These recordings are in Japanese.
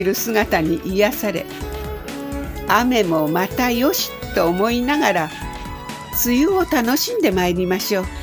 いる姿に癒され、雨もまたよしと思いながら梅雨を楽しんでまいりましょう。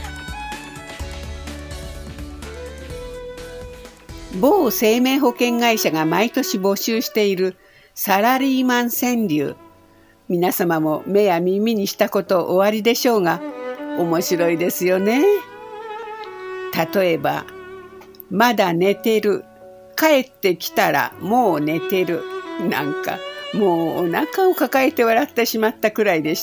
某生命保険会社が毎年募集しているサラリーマン川柳、皆様も目や耳にしたことおありでしょうが、面白いですよね。例えば、まだ寝てる、帰ってきたらもう寝てる、なんかもうお腹を抱えて笑ってしまったくらいでした。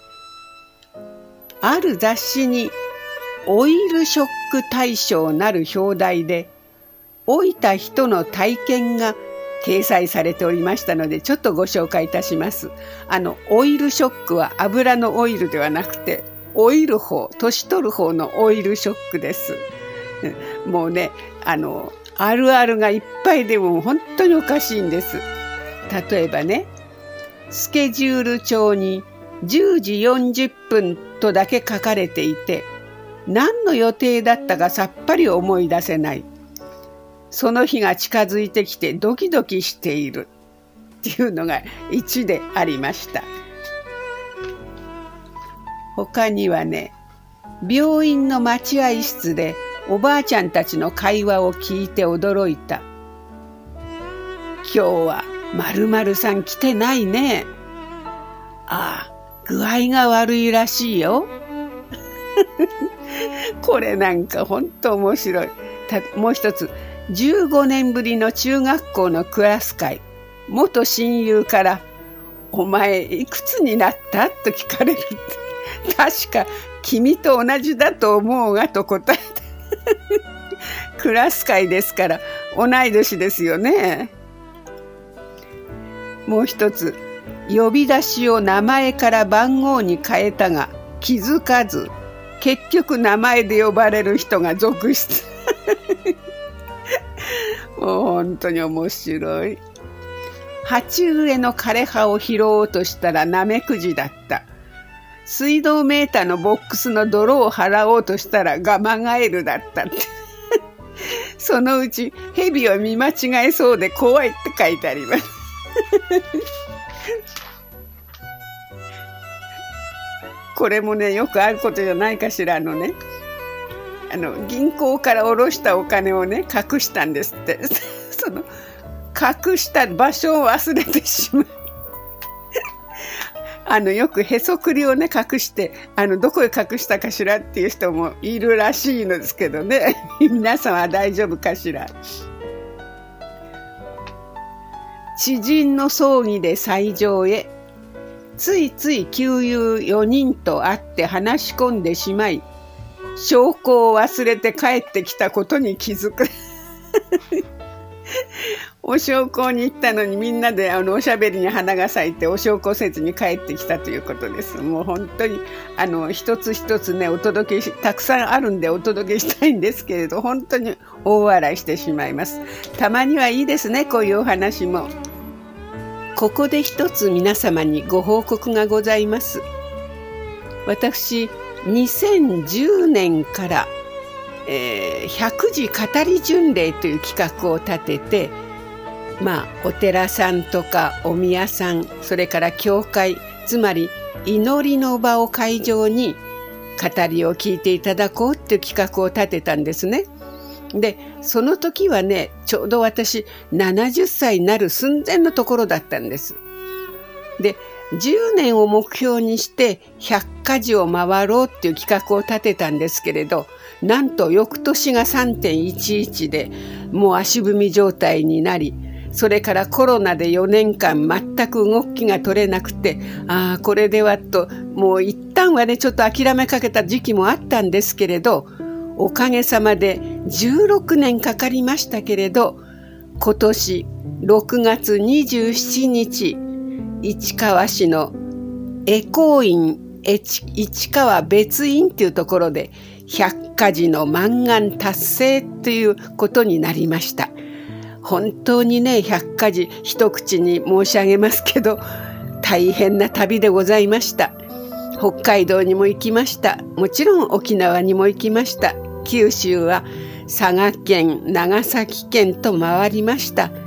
ある雑誌にオイルショック対象なる表題で老いた人の体験が掲載されておりましたので、ちょっとご紹介いたします。オイルショックは油のオイルではなくて、老いる方、年取る方のオイルショックです。もうね、あるあるがいっぱいでも本当におかしいんです。例えばね、スケジュール帳に10時40分とだけ書かれていて、何の予定だったかさっぱり思い出せない。その日が近づいてきてドキドキしているっていうのが1でありました。他にはね、病院の待合室でおばあちゃんたちの会話を聞いて驚いた。今日は〇〇さん来てないね。ああ、具合が悪いらしいよ。これなんか本当面白い。もう一つ、15年ぶりの中学校のクラス会、元親友からお前いくつになったと聞かれる。確か君と同じだと思うがと答えた。クラス会ですから同い年ですよね。もう一つ、呼び出しを名前から番号に変えたが気づかず、結局名前で呼ばれる人が続出。もう本当に面白い。鉢植えの枯葉を拾おうとしたらナメクジだった。水道メーターのボックスの泥を払おうとしたらガマガエルだったって。そのうち蛇を見間違えそうで怖いって書いてあります。これもね、よくあることじゃないかしら。銀行から下ろしたお金をね、隠したんですって。その隠した場所を忘れてしまう。よくへそくりをね、隠して、どこへ隠したかしらっていう人もいるらしいのですけどね。皆さんは大丈夫かしら。知人の葬儀で斎場へ。ついつい旧友4人と会って話し込んでしまい、証拠を忘れて帰ってきたことに気づく。お焼香に行ったのにみんなでおしゃべりに花が咲いてお焼香せずに帰ってきたということです。もう本当に一つ一つね、たくさんあるんでお届けしたいんですけれど、本当に大笑いしてしまいます。たまにはいいですね、こういうお話も。ここで一つ皆様にご報告がございます。私、2010年から、100字語り巡礼という企画を立てて、お寺さんとかお宮さん、それから教会、つまり祈りの場を会場に語りを聞いていただこうっていう企画を立てたんですね。で、その時はね、ちょうど私70歳になる寸前のところだったんです。で、10年を目標にして100か寺を回ろうっていう企画を立てたんですけれど、なんと翌年が 3.11 でもう足踏み状態になり、それからコロナで4年間全く動きが取れなくて、これではと、もう一旦はね、ちょっと諦めかけた時期もあったんですけれど、おかげさまで16年かかりましたけれど、今年6月27日、市川市の恵光院市川別院というところで100か寺の満願達成ということになりました。本当にね、100か寺一口に申し上げますけど、大変な旅でございました。北海道にも行きました。もちろん沖縄にも行きました。九州は佐賀県、長崎県と回りました。